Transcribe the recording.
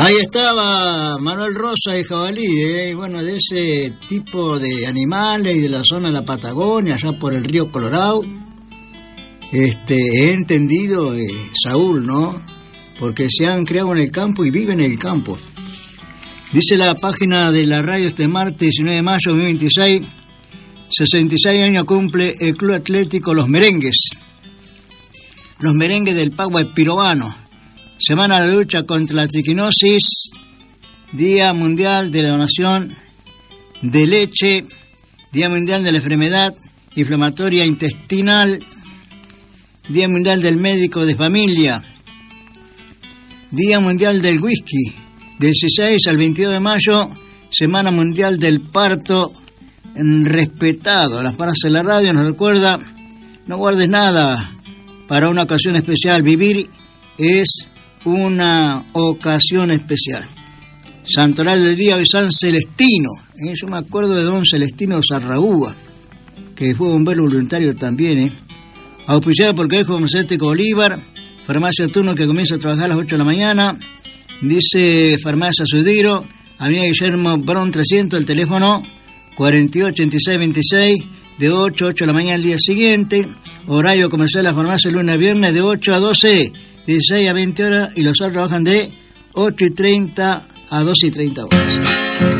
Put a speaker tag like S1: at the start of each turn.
S1: Ahí estaba Manuel Rosa y Jabalí, bueno, de ese tipo de animales y de la zona de la Patagonia, allá por el río Colorado. He entendido, Saúl, ¿no? Porque se han criado en el campo y viven en el campo. Dice la página de la radio este martes 19 de mayo de 2026, 66 años cumple el Club Atlético Los Merengues. Los Merengues del Pagua Pirobano. Semana de lucha contra la triquinosis, Día Mundial de la Donación de Leche, Día Mundial de la Enfermedad Inflamatoria Intestinal, Día Mundial del Médico de Familia, Día Mundial del Whisky, del 16 al 22 de mayo, Semana Mundial del Parto Respetado. La frase de la radio nos recuerda: no guardes nada para una ocasión especial, vivir es una ocasión especial. Santoral del día hoy, San Celestino. Yo me acuerdo de don Celestino Sarragúa, que fue bombero voluntario también. Auspiciado por el Colegio Farmacéutico Bolívar, farmacia turno que comienza a trabajar a las 8 de la mañana. Dice Farmacia Sudiro, Avenida Guillermo Brown 300, el teléfono 488626, de 8 a 8 de la mañana al día siguiente. Horario comercial de la farmacia lunes a viernes de 8 a 12, 16 a 20 horas, y los sábados trabajan de 8:30 a 12:30 horas.